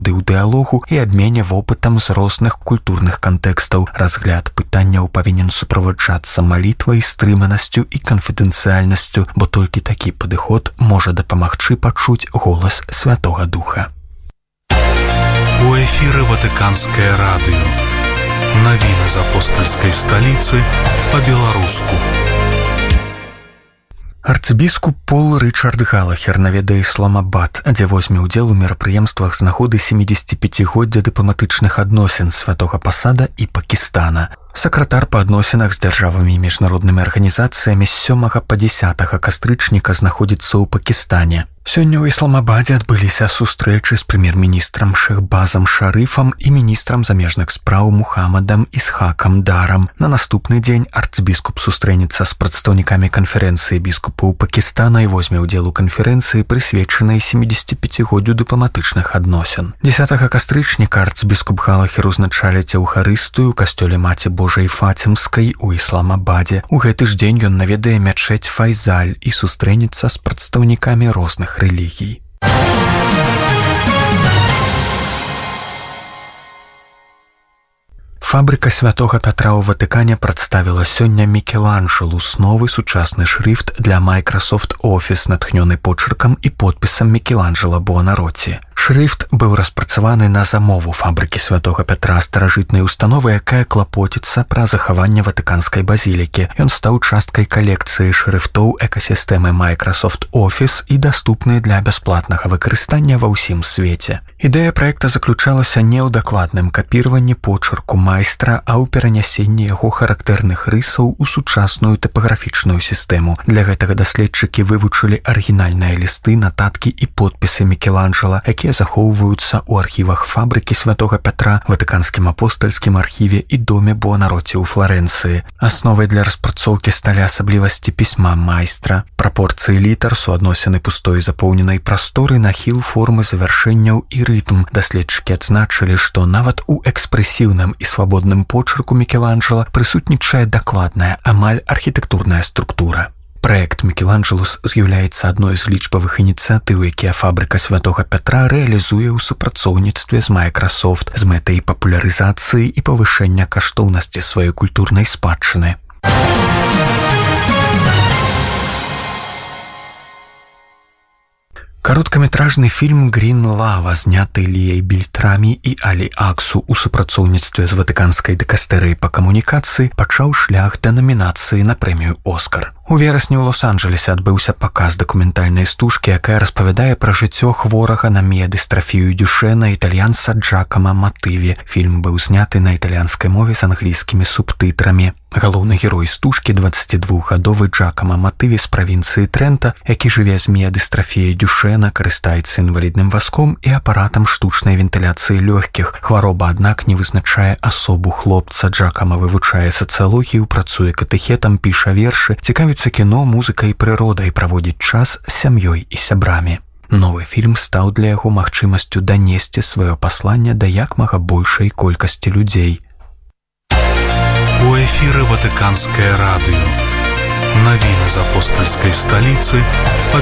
ў дыялогу і абмене вопытам з розных культурных кантэкстаў. Разгляд пытанняў павінен суправаджацца малітвай, стрыманасцю і канфідэнцыяльнасцю, бо толькі такі падыход можа дапамагчы пачуць голас Святога Духа. У эфіры Ватыканскае радыё. Навіны з апостальскай сталіцы па-беларуску. Арцыбіскуп Пол Рычард Галахер наведае Ісламабад, дзе возьме ўдзел у мерапрыемствах з нагоды 75-годдзя дыпламатычных адносін Святога Пасада і Пакістана. Сакратар па адносінах з дзяржавамі і міжнароднымі арганізацыямі з 7 па 10 кастрычніка знаходзіцца ў Пакістане. Сёння ў Ісламабадзе адбыліся сустрэчы з прэм'ер-міністрам Шехбазам Шарыфам і міністрам замежных спраў Мухаммадам Ісхакам Дарам. На наступны дзень арцыбіскуп сустрэнецца з прадстаўнікамі канферэнцыі біскупаў Пакістана і возьме ўдзел у канферэнцыі, прысвечанай 75-годдзю дыпламатычных адносін. 10 кастрычніка арцыбіскуп Галахер узначаліць Еўхарыстыю ў касцёле Маці Божай Фацімскай у Ісламабадзе. У гэты ж дзень ён наведае мячэць Файзаль і сустрэнецца з прадстаўнікамі розных рэлігій. Фабрыка Святога Пятра ў Ватыкане прадставіла сёння Мікеланджелу новы сучасны шрыфт для Microsoft Office, натхнёны почыркам і подпісам Мікеланджела Буонаротці. Шрыфт быў распрацаваны на замову фабрыкі Святога Пятра, старажытнай установы, якая клапоціцца пра захаванне ватыканскай базілікі. Ён стаў часткай калекцыі шрыфтоў экасістэмы Microsoft Office і даступны для бясплатнага выкарыстання ва ўсім свеце. Ідэя праекта заключалася не ў дакладным капіраванні почырку майстра, а ў перанясенні яго характэрных рысаў у сучасную тыпаграфічную сістэму. Для гэтага даследчыкі вывучылі арыгінальныя лісты, нататкі і подпісы Мікеланджела, якія захоўваюцца ў архівах фабрыкі Святога Пятра, Ватыканскім апостальскім архіве і доме Буонаротці ў Фларэнцыі. Асновай для распрацоўкі сталі асаблівасці пісьма майстра, прапорцыі літар, суадносіны пустой запоўненай прасторы, нахіл формы завяршэнняў і рытм. Даследчыкі адзначылі, што нават у экспрэсіўным і свабодным почырку Мікеланджела прысутнічае дакладная, амаль архітэктурная структура. Праект Мікеланджелус з'яўляецца адной з лічбавых ініцыятыў, якія фабрыка Святога Пятра рэалізуе ў супрацоўніцтве з Microsoft з мэтай папулярызацыі і павышэння каштоўнасці сваёй культурнай спадчыны. Кароткаметражны фільм «Грін Лава», зняты Ліяй Бельтрамі і Алі Аксу ў супрацоўніцтве з Ватыканскай дыкастэрыяй па камунікацыі, пачаў шлях да намінацыі на прэмію «Оскар». У верасні ў Лос-Анджелесе адбыўся паказ дакументальнай стужкі, якая распавядае пра жыццё хворага на міядыстрафію Дюшэна італьянца Джакама Матыві. Фільм быў зняты на італьянскай мове з англійскімі субтытрамі. Галоўны герой стужкі, 22-гадовы Джакама Матыві з правінцыі Трэнта, які жыве з міядыстрафіяй Дюшэна, карыстаецца інвалідным вазком і апаратам штучнай вентыляцыі лёгкіх. Хвароба, аднак, не вызначае асобу хлопца. Джакама вывучае сацыялогію, працуе катэхетам, піша вершы, цікавіцца кіно, музыкай і прыродай, праводзіць час з сям'ёй і сябрамі. Новы фільм стаў для яго магчымасцю данесці сваё пасланне да як мага большай колькасці людзей. У эфіры Ватыканскае радыё. Навіны з апостальскай сталіцы